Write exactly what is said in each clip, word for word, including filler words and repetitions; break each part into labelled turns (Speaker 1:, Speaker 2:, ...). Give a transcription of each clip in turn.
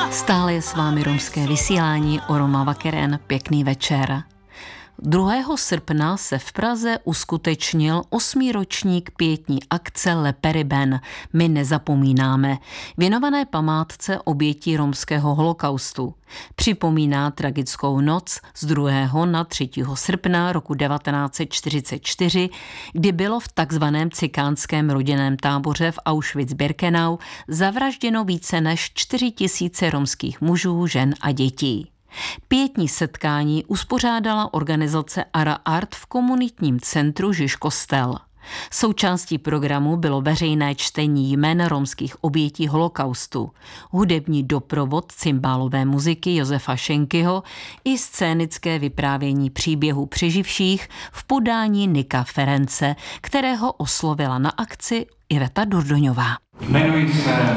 Speaker 1: Stále je s vámi romské vysílání Oroma Vakeren. Pěkný večer. druhého srpna se v Praze uskutečnil osmý ročník pietní akce Le Periben My nezapomínáme, věnované památce obětí romského holokaustu. Připomíná tragickou noc z druhého na třetího srpna roku devatenáct set čtyřicet čtyři, kdy bylo v takzvaném cikánském rodinném táboře v Auschwitz-Birkenau zavražděno více než čtyři tisíce romských mužů, žen a dětí. Pietní setkání uspořádala organizace Ara Art v komunitním centru Žižkostel. Součástí programu bylo veřejné čtení jmen romských obětí holokaustu, hudební doprovod cymbálové muziky Josefa Šenkyho i scénické vyprávění příběhů přeživších v podání Nika Ference, kterého oslovila na akci Iveta Durdoňová.
Speaker 2: Jmenuji se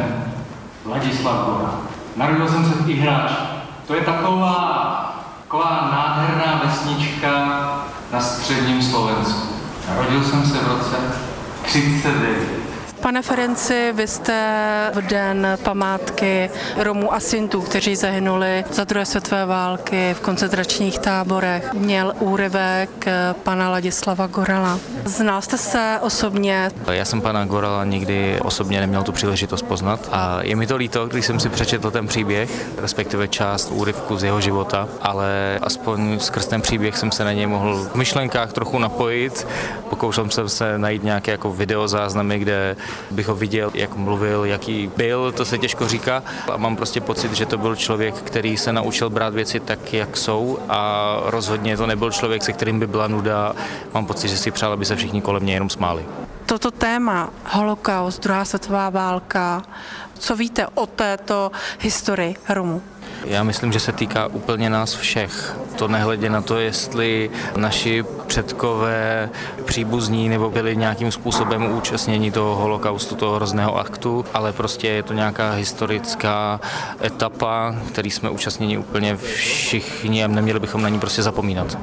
Speaker 2: Ladislav Gora. Narodil jsem se v Ihráč. To je taková, taková nádherná vesnička na středním Slovensku. Narodil jsem se v roce třicet devět.
Speaker 3: Pane Ferenci, vy jste v den památky Romů a Sintů, kteří zahynuli za druhé světové války v koncentračních táborech, měl úryvek pana Ladislava Gorala. Znal jste se osobně?
Speaker 4: Já jsem pana Gorala nikdy osobně neměl tu příležitost poznat a je mi to líto, když jsem si přečetl ten příběh, respektive část úryvku z jeho života, ale aspoň skrz ten příběh jsem se na něj mohl v myšlenkách trochu napojit. Pokoušel jsem se najít nějaké jako videozáznamy, kde bych ho viděl, jak mluvil, jaký byl, to se těžko říká. A mám prostě pocit, že to byl člověk, který se naučil brát věci tak, jak jsou a rozhodně to nebyl člověk, se kterým by byla nuda. Mám pocit, že si přál, aby se všichni kolem něj jenom smáli.
Speaker 3: Toto téma, holokaust, druhá světová válka, co víte o této historii Romů?
Speaker 4: Já myslím, že se týká úplně nás všech. To nehledě na to, jestli naši předkové příbuzní nebo byli nějakým způsobem účastnění toho holokaustu, toho hrozného aktu, ale prostě je to nějaká historická etapa, který jsme účastněni úplně všichni a neměli bychom na ní prostě zapomínat.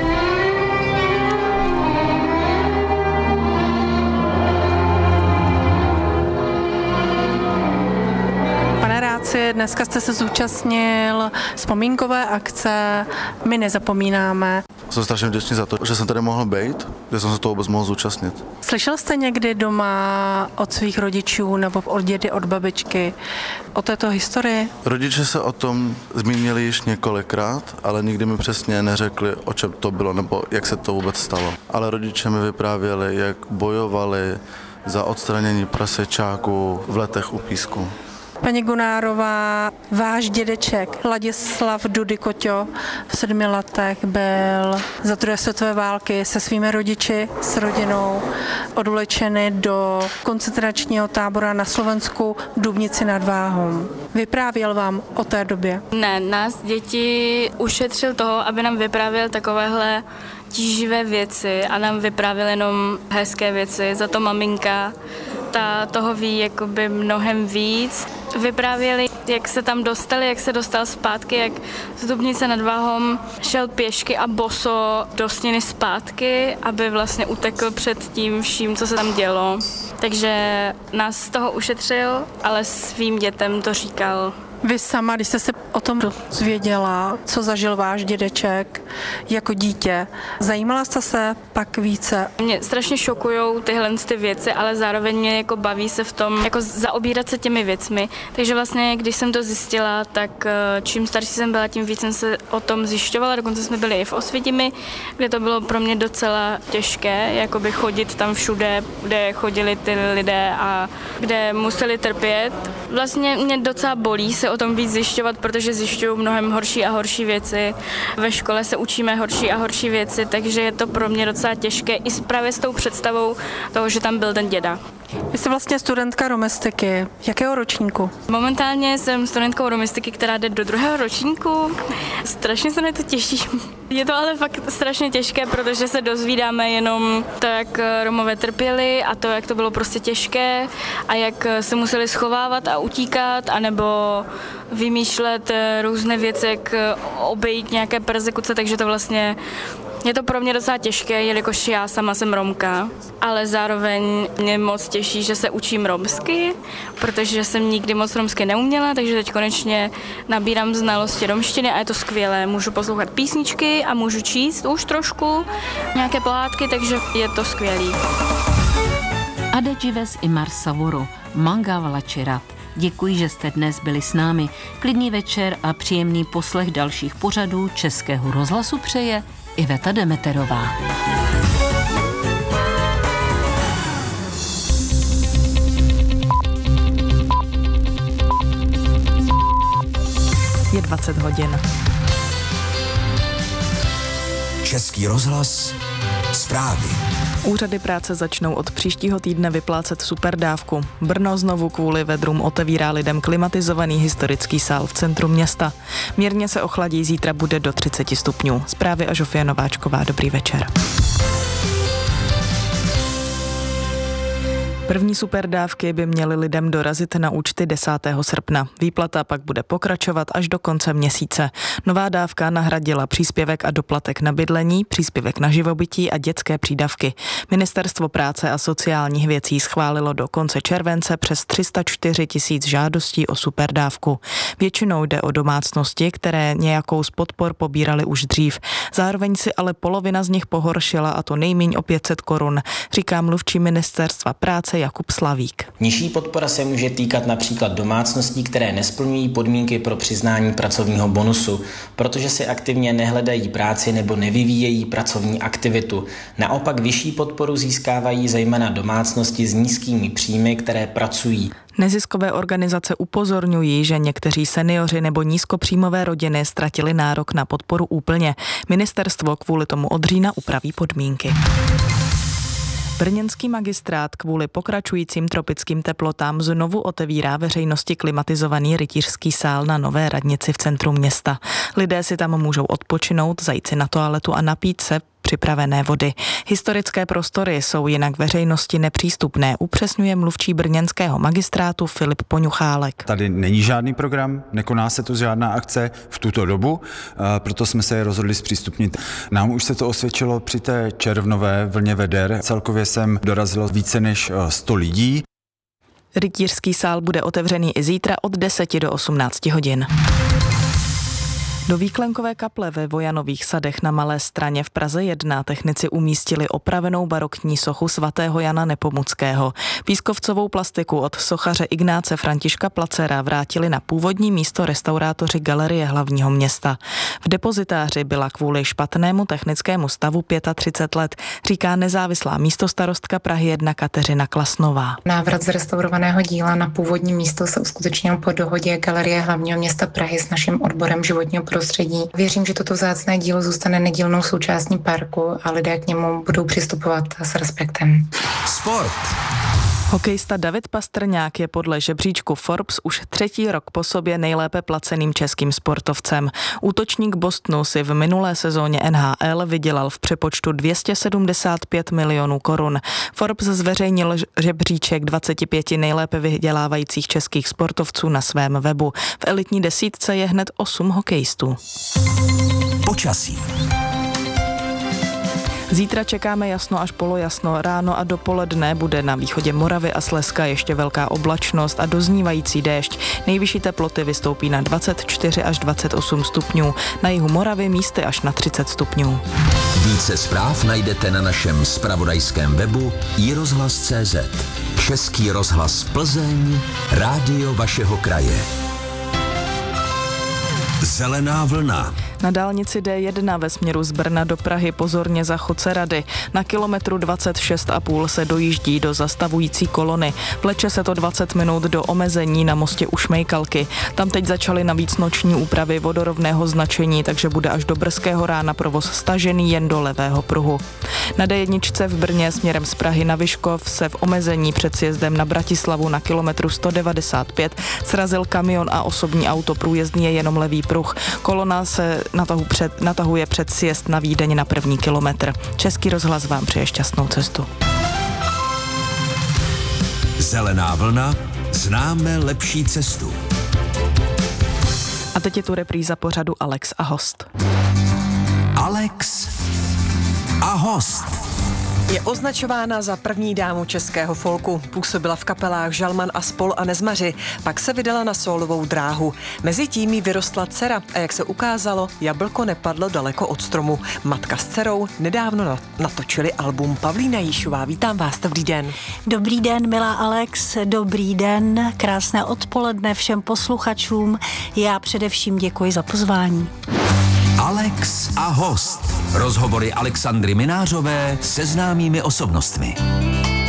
Speaker 3: Dneska jste se zúčastnil vzpomínkové akce My nezapomínáme.
Speaker 5: Jsem strašně vděčný za to, že jsem tady mohl být, že jsem se toho vůbec mohl zúčastnit.
Speaker 3: Slyšel jste někdy doma od svých rodičů nebo od dědy, od babičky o této historii?
Speaker 5: Rodiče se o tom zmínili již několikrát, ale nikdy mi přesně neřekli, o čem to bylo nebo jak se to vůbec stalo. Ale rodiče mi vyprávěli, jak bojovali za odstranění prasečáků v Letech u Písku.
Speaker 3: Paní Gunárová, váš dědeček Ladislav Dudy Koťo v sedmi letech byl za druhé světové války se svými rodiči, s rodinou odvlečeny do koncentračního tábora na Slovensku v Dubnici nad Váhom. Vyprávěl vám o té době?
Speaker 6: Ne, nás děti ušetřil toho, aby nám vyprávěl takovéhle tíživé věci a nám vyprávěl jenom hezké věci, za to maminka ta toho ví jakoby mnohem víc. Vyprávěli, jak se tam dostali, jak se dostal zpátky, jak z Dubnice nad Váhom šel pěšky a boso do stěny zpátky, aby vlastně utekl před tím vším, co se tam dělo. Takže nás z toho ušetřil, ale svým dětem to říkal.
Speaker 3: Vy sama, když jste se o tom dozvěděla, co zažil váš dědeček jako dítě, zajímala jste se pak více?
Speaker 6: Mě strašně šokujou tyhle ty věci, ale zároveň mě jako baví se v tom, jako zaobírat se těmi věcmi. Takže vlastně, když jsem to zjistila, tak čím starší jsem byla, tím víc jsem se o tom zjišťovala. Dokonce jsme byli i v Osvětimi, kde to bylo pro mě docela těžké, jakoby chodit tam všude, kde chodili ty lidé a kde museli trpět. Vlastně mě docela bolí se o tom víc zjišťovat, protože zjišťuju mnohem horší a horší věci. Ve škole se učíme horší a horší věci, takže je to pro mě docela těžké i právě s tou představou toho, že tam byl ten děda.
Speaker 3: Vy jste vlastně studentka romistiky. Jakého ročníku?
Speaker 6: Momentálně jsem studentkou romistiky, která jde do druhého ročníku. Strašně se na to těším. Je to ale fakt strašně těžké, protože se dozvídáme jenom to, jak Romové trpěli a to, jak to bylo prostě těžké a jak se museli schovávat a utíkat, anebo vymýšlet různé věci, jak obejít nějaké persekuce, takže to vlastně Je to pro mě docela těžké, jelikož já sama jsem Romka, ale zároveň mě moc těší, že se učím romsky, protože jsem nikdy moc romsky neuměla, takže teď konečně nabírám znalosti romštiny a je to skvělé. Můžu poslouchat písničky a můžu číst už trošku nějaké pohádky, takže je to skvělý.
Speaker 1: Adedžives i Marsavoro, Manga Vlačerat. Děkuji, že jste dnes byli s námi. Klidný večer a příjemný poslech dalších pořadů Českého rozhlasu přeje Iveta Demeterová.
Speaker 7: Je dvacet hodin.
Speaker 8: Český rozhlas, zprávy.
Speaker 7: Úřady práce začnou od příštího týdne vyplácet superdávku. Brno znovu kvůli vedrům otevírá lidem klimatizovaný historický sál v centru města. Mírně se ochladí, zítra bude do třicet stupňů. Zprávy a Žofie Nováčková, dobrý večer. První superdávky by měly lidem dorazit na účty desátého srpna. Výplata pak bude pokračovat až do konce měsíce. Nová dávka nahradila příspěvek a doplatek na bydlení, příspěvek na živobytí a dětské přídavky. Ministerstvo práce a sociálních věcí schválilo do konce července přes tři sta čtyři tisíc žádostí o superdávku. Většinou jde o domácnosti, které nějakou z podpor pobírali už dřív. Zároveň si ale polovina z nich pohoršila, a to nejméně o pět set korun, říká mluvčí Ministerstva práce Jakub Slavík.
Speaker 9: Nižší podpora se může týkat například domácností, které nesplňují podmínky pro přiznání pracovního bonusu, protože si aktivně nehledají práci nebo nevyvíjejí pracovní aktivitu. Naopak vyšší podporu získávají zejména domácnosti s nízkými příjmy, které pracují.
Speaker 7: Neziskové organizace upozorňují, že někteří seniori nebo nízkopříjmové rodiny ztratili nárok na podporu úplně. Ministerstvo kvůli tomu od října upraví podmínky. Brněnský magistrát kvůli pokračujícím tropickým teplotám znovu otevírá veřejnosti klimatizovaný rytířský sál na Nové radnici v centru města. Lidé si tam můžou odpočinout, zajít si na toaletu a napít se připravené vody. Historické prostory jsou jinak veřejnosti nepřístupné, upřesňuje mluvčí brněnského magistrátu Filip Poňuchálek.
Speaker 10: Tady není žádný program, nekoná se tu žádná akce v tuto dobu, proto jsme se je rozhodli zpřístupnit. Nám už se to osvědčilo při té červnové vlně veder. Celkově sem dorazilo více než sto lidí.
Speaker 7: Rytířský sál bude otevřený i zítra od deseti do osmnácti hodin. Do výklenkové kaple ve Vojanových sadech na Malé Straně v Praze jedna technici umístili opravenou barokní sochu svatého Jana Nepomuckého. Pískovcovou plastiku od sochaře Ignáce Františka Placera vrátili na původní místo restaurátoři Galerie hlavního města. V depozitáři byla kvůli špatnému technickému stavu třicet pět let, říká nezávislá místostarostka Prahy jedna Kateřina Klasnová.
Speaker 11: Návrat zrestaurovaného díla na původní místo se uskutečnil po dohodě Galerie hlavního města Prahy s naším odborem životního prostředí. Věřím, že toto vzácné dílo zůstane nedílnou součástí parku a lidé k němu budou přistupovat s respektem.
Speaker 8: Sport.
Speaker 7: Hokejista David Pastrňák je podle žebříčku Forbes už třetí rok po sobě nejlépe placeným českým sportovcem. Útočník Bostonu si v minulé sezóně N H L vydělal v přepočtu dvě stě sedmdesát pět milionů korun. Forbes zveřejnil žebříček dvacet pět nejlépe vydělávajících českých sportovců na svém webu. V elitní desítce je hned osm hokejistů.
Speaker 8: Počasí.
Speaker 7: Zítra čekáme jasno až polojasno. Ráno a dopoledne bude na východě Moravy a Slezska ještě velká oblačnost a doznívající déšť. Nejvyšší teploty vystoupí na dvacet čtyři až dvacet osm stupňů. Na jihu Moravy místy až na třicet stupňů.
Speaker 8: Více zpráv najdete na našem zpravodajském webu i rozhlas tečka cé zet. Český rozhlas Plzeň, rádio vašeho kraje. Zelená vlna.
Speaker 7: Na dálnici D jedna ve směru z Brna do Prahy pozorně za Chocerady. Na kilometru dvacet šest a půl se dojíždí do zastavující kolony. Vleče se to dvacet minut do omezení na mostě u Šmejkalky. Tam teď začaly navíc noční úpravy vodorovného značení, takže bude až do brzkého rána provoz stažený jen do levého pruhu. Na D jedna v Brně směrem z Prahy na Vyškov se v omezení před sjezdem na Bratislavu na kilometru sto devadesát pět srazil kamion a osobní auto, průjezdný je jenom levý pruh. Kolona se natahu před, natahuje před sjezd na Vídeň na první kilometr. Český rozhlas vám přeje šťastnou cestu.
Speaker 8: Zelená vlna, známe lepší cestu.
Speaker 7: A teď je tu repríza pořadu Alex a host.
Speaker 8: Alex a host.
Speaker 12: Je označována za první dámu českého folku. Působila v kapelách Žalman a Spol a Nezmaři, pak se vydala na sólovou dráhu. Mezitím jí vyrostla dcera a jak se ukázalo, jablko nepadlo daleko od stromu. Matka s dcerou nedávno natočili album. Pavlína Jíšová, vítám vás, dobrý den.
Speaker 13: Dobrý den, milá Alex, dobrý den, krásné odpoledne všem posluchačům. Já především děkuji za pozvání.
Speaker 8: Alex a host. Rozhovory Alexandry Minářové se známými osobnostmi.